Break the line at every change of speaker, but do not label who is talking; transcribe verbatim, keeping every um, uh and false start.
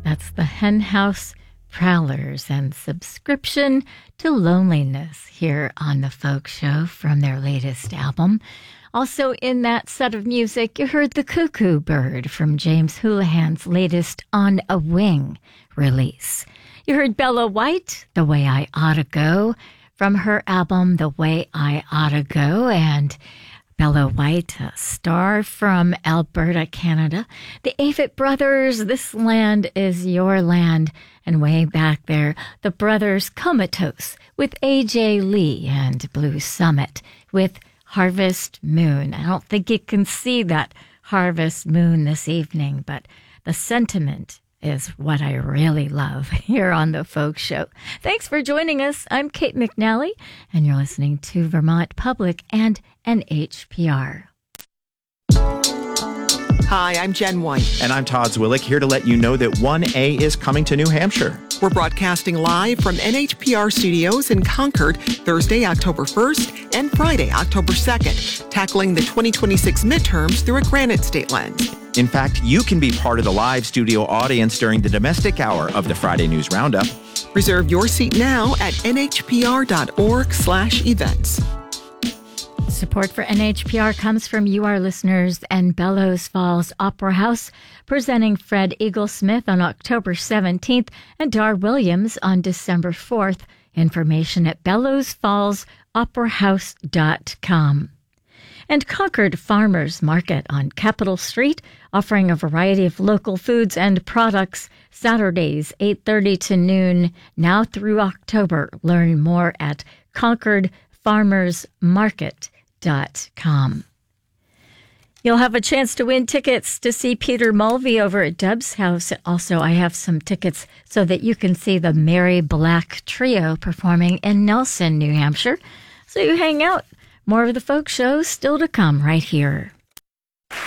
That's the Hen House Prowlers and Subscription to Loneliness here on The Folk Show from their latest album. Also in that set of music, you heard The Cuckoo Bird from James Houlihan's latest On a Wing release. You heard Bella White, The Way I Oughta Go, from her album The Way I Oughta Go, and Bella White, a star from Alberta, Canada. The Avett Brothers, This Land Is Your Land. And way back there, the Brothers Comatose with A J Lee and Blue Summit with Harvest Moon. I don't think you can see that Harvest Moon this evening, but the sentiment is what I really love here on The Folk Show. Thanks for joining us. I'm Kate McNally, and you're listening to Vermont Public and N H P R.
Hi, I'm Jen White.
And I'm Todd Zwillick, here to let you know that one A is coming to New Hampshire.
We're broadcasting live from N H P R studios in Concord, Thursday, October first, and Friday, October second, tackling the twenty twenty-six midterms through a Granite State lens.
In fact, you can be part of the live studio audience during the domestic hour of the Friday News Roundup.
Reserve your seat now at nhpr.org slash events.
Support for N H P R comes from you, our listeners, and Bellows Falls Opera House, presenting Fred Eaglesmith on October seventeenth and Dar Williams on December fourth. Information at bellows falls opera house dot com. And Concord Farmers Market on Capitol Street, offering a variety of local foods and products, Saturdays, eight thirty to noon, now through October. Learn more at concord farmers market dot com. You'll have a chance to win tickets to see Peter Mulvey over at Dub's House. Also, I have some tickets so that you can see the Mary Black Trio performing in Nelson, New Hampshire. So you hang out. More of the folk show still to come right here.